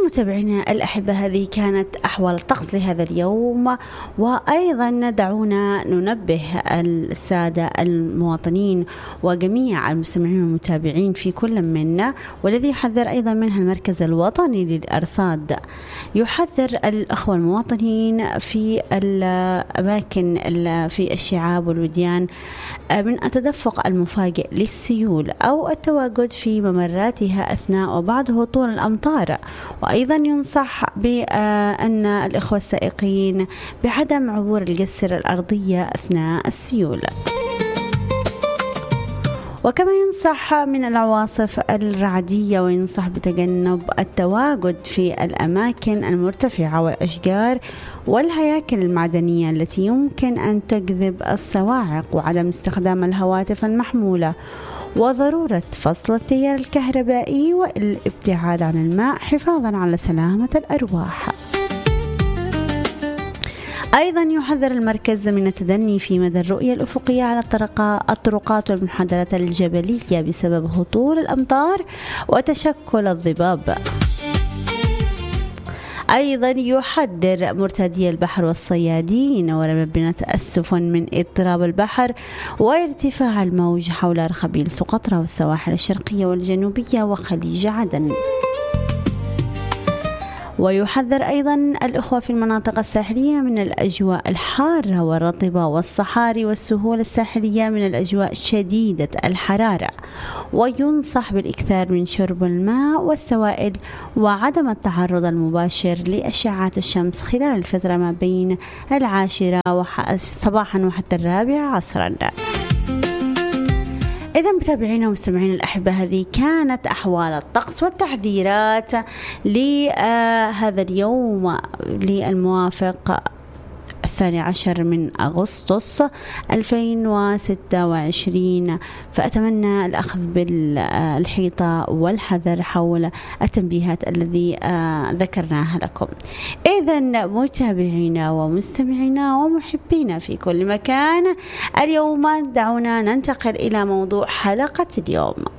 متابعينا الأحبة، هذه كانت أحوال الطقس لهذا اليوم. وأيضا دعونا ننبه السادة المواطنين وجميع المستمعين والمتابعين في كل منا، والذي يحذر أيضا منها المركز الوطني للأرصاد، يحذر الأخوة المواطنين في الأماكن في الشعاب والوديان من التدفق المفاجئ للسيول أو التواجد في ممراتها أثناء وبعد هطول الأمطار. وأيضا ينصح بأن الإخوة السائقين بعدم عبور الجسر الأرضية أثناء السيول. وكما ينصح من العواصف الرعدية، وينصح بتجنب التواجد في الأماكن المرتفعة والأشجار والهياكل المعدنية التي يمكن أن تجذب الصواعق، وعدم استخدام الهواتف المحمولة، وضرورة فصل التيار الكهربائي والابتعاد عن الماء حفاظا على سلامة الأرواح. أيضا يحذر المركز من التدني في مدى الرؤية الأفقية على الطرقات والمنحدرات الجبلية بسبب هطول الأمطار وتشكل الضباب. أيضا يحذر مرتادي البحر والصيادين ورببنة السفن من اضطراب البحر وارتفاع الموج حول رخبيل سقطرى والسواحل الشرقية والجنوبية وخليج عدن. ويحذر أيضا الأخوة في المناطق الساحلية من الأجواء الحارة والرطبة والصحاري والسهول الساحلية من الأجواء شديدة الحرارة، وينصح بالإكثار من شرب الماء والسوائل وعدم التعرض المباشر لأشعة الشمس خلال الفترة ما بين 10 صباحا وحتى 4 عصرا. إذا متابعينا ومستمعين الأحبة، هذه كانت أحوال الطقس والتحذيرات لهذا اليوم للموافق 12 من أغسطس 2026. فأتمنى الأخذ بالحيطة والحذر حول التنبيهات الذي ذكرناها لكم. إذا متابعينا ومستمعينا ومحبينا في كل مكان، اليوم دعونا ننتقل إلى موضوع حلقة اليوم.